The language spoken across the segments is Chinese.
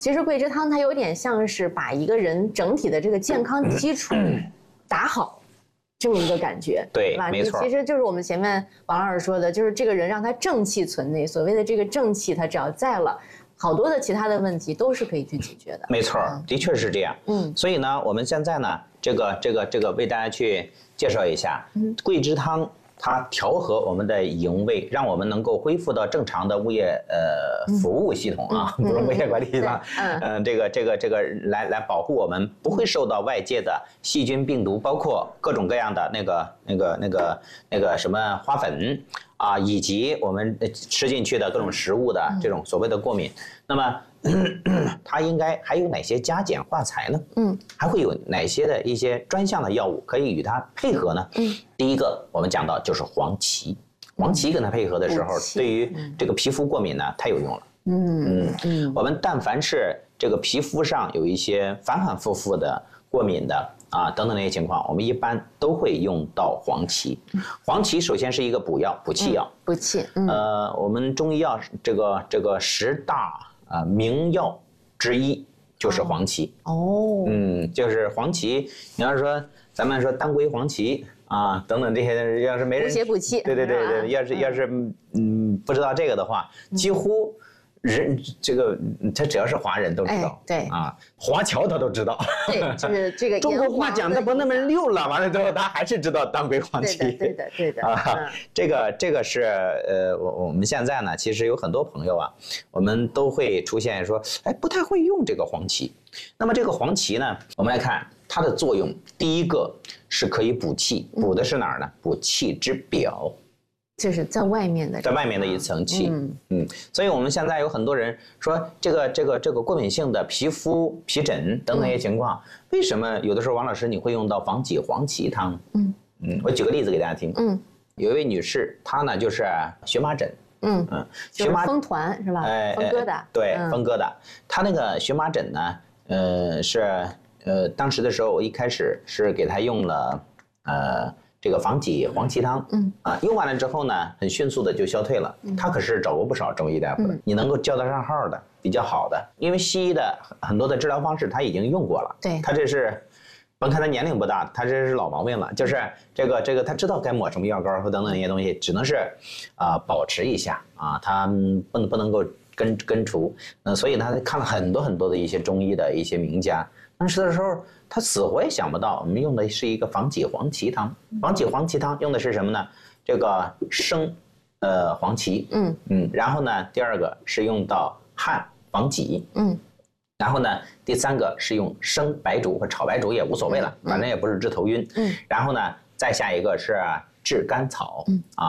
其实桂枝汤它有点像是把一个人整体的这个健康基础打好。这么一个感觉， 对， 吧？ 没错， 其实就是我们前面王老师说的，就是这个人让他正气存内。所谓的这个正气，他只要在了，好多的其他的问题都是可以去解决的。 没错，的确是这样。所以呢，我们现在呢，这个为大家去介绍一下桂枝汤。它调和我们的营卫，让我们能够恢复到正常的物业服务系统啊，不是物业管理系统。这个来保护我们不会受到外界的细菌、病毒，包括各种各样的那个什么花粉啊，以及我们吃进去的各种食物的这种所谓的过敏。那么它应该还有哪些加减化材呢？还会有哪些的一些专项的药物可以与它配合呢？第一个我们讲到就是黄芪，黄芪跟它配合的时候，对于这个皮肤过敏呢太有用了。我们但凡是这个皮肤上有一些反反复复的过敏的啊等等那些情况，我们一般都会用到黄芪。黄芪首先是一个补药、补气药，补气。我们中医药这个10大名药之一就是黄芪。就是黄芪，你要是说咱们说当归、黄芪啊等等这些，要是没人补血补气， 对，要是不知道这个的话，几乎。人这个他只要是华人都知道，对啊，华侨他都知道， 对，就是这个中国话讲的不那么溜了，完了之后他还是知道当归黄芪， 对的啊，这个是我们现在呢，其实有很多朋友啊，我们都会出现说，哎，不太会用这个黄芪。那么这个黄芪呢，我们来看它的作用，第一个是可以补气，补的是哪儿呢？补气之表。 就是在外面的一层气，所以我们现在有很多人说这个过敏性的皮肤皮疹等等一些情况，为什么有的时候王老师你会用到防己黄芪汤？我举个例子给大家听，有一位女士，她呢就是荨麻疹， 荨麻风团是吧？风疙瘩， 对，风疙瘩，她那个荨麻疹呢，是当时的时候我一开始是给她用了这个防己黄芪汤，用完了之后呢，很迅速的就消退了。他可是找过不少中医大夫的，你能够叫得上号的比较好的，因为西医的很多的治疗方式他已经用过了。对，他这是，甭看他年龄不大，他这是老毛病了，就是这个他知道该抹什么药膏和等等那些东西，只能是保持一下啊，他不能够根除。所以他看了很多的一些中医的一些名家，当时的时候。他死活也想不到，我们用的是一个防己黄芪汤。防己黄芪汤用的是什么呢？这个生黄芪，然后呢，第二个是用到汉防己，然后呢，第三个是用生白术或炒白术也无所谓了，反正也不是治头晕，然后呢，再下一个是炙甘草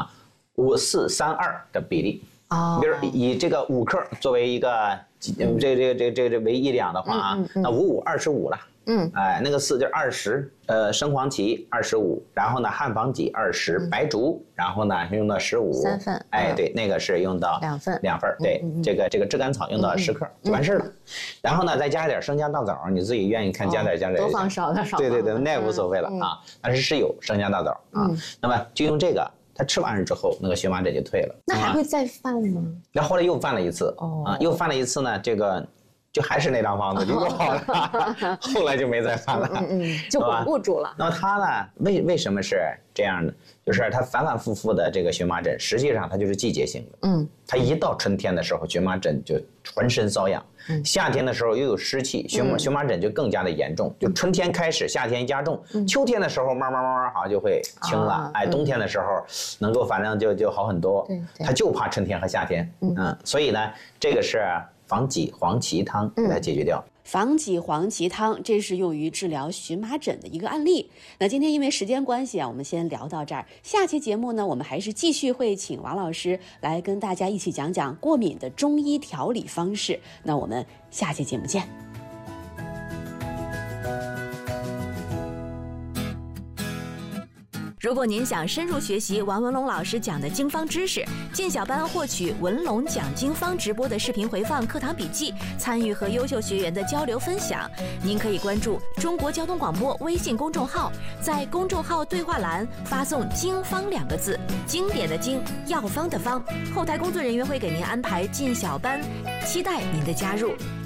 ，5:4:3:2的比例，比如以这个5克作为一个这为1两的话啊，那5:5:25了。那个4就是20，生黄芪25，然后呢汉防己20，白术，然后呢用到15，3份，对，那个是用到2份，对，这个炙甘草用到10克就完事了，然后呢再加一点生姜大枣，你自己愿意看加点，多放少点少， 对，那也无所谓了啊，但是有生姜大枣啊，那么就用这个。他吃完了之后，那个荨麻疹就退了。 那还会再犯吗？ 然后后来又犯了一次，又犯了一次呢，这个就还是那张方子就又好了，后来就没再犯了， 就稳固住了。 那么他呢，为什么是这样的？就是他反反复复的这个荨麻疹，实际上它就是季节性的。他一到春天的时候，荨麻疹就浑身瘙痒；夏天的时候又有湿气，荨麻疹就更加的严重。就春天开始，夏天加重，秋天的时候慢慢好像就会轻了。冬天的时候能够反正就好很多。他就怕春天和夏天。所以呢，这个是防己黄芪汤给它解决掉。 防己黄芪汤，这是用于治疗荨麻疹的一个案例。那今天因为时间关系啊，我们先聊到这儿。下期节目呢，我们还是继续会请王老师来跟大家一起讲讲过敏的中医调理方式。那我们下期节目见。 如果您想深入学习王文龙老师讲的经方知识，进小班获取文龙讲经方直播的视频回放、课堂笔记，参与和优秀学员的交流分享，您可以关注中国交通广播微信公众号，在公众号对话栏发送“经方”2个字，经典的经，药方的方，后台工作人员会给您安排进小班，期待您的加入。